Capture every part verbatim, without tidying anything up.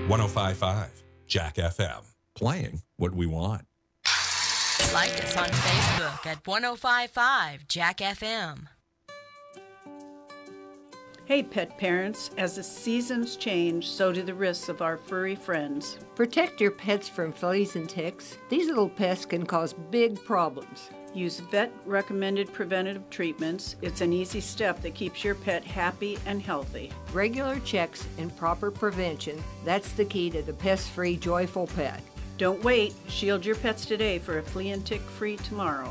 one oh five point five Jack F M. Playing what we want. Like us on Facebook at one oh five point five Jack F M. Hey pet parents, as the seasons change, so do the risks of our furry friends. Protect your pets from fleas and ticks. These little pests can cause big problems. Use vet-recommended preventative treatments. It's an easy step that keeps your pet happy and healthy. Regular checks and proper prevention, that's the key to the pest-free, joyful pet. Don't wait. Shield your pets today for a flea and tick-free tomorrow.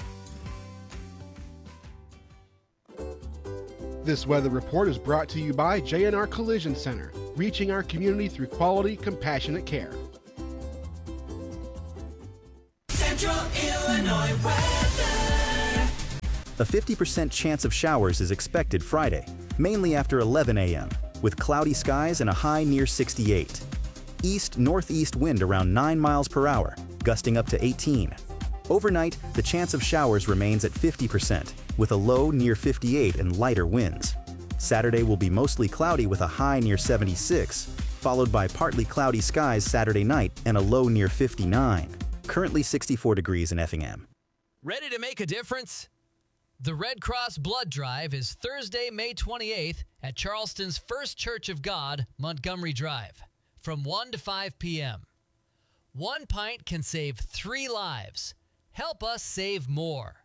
This weather report is brought to you by J and R Collision Center, reaching our community through quality, compassionate care. Central Illinois weather. A fifty percent chance of showers is expected Friday, mainly after eleven a.m., with cloudy skies and a high near sixty-eight. East-northeast wind around nine miles per hour, gusting up to eighteen. Overnight, the chance of showers remains at fifty percent, with a low near fifty-eight and lighter winds. Saturday will be mostly cloudy with a high near seventy-six, followed by partly cloudy skies Saturday night and a low near fifty-nine. Currently sixty-four degrees in Effingham. Ready to make a difference? The Red Cross Blood Drive is Thursday, May twenty-eighth at Charleston's First Church of God, Montgomery Drive, from one to five p.m. One pint can save three lives. Help us save more.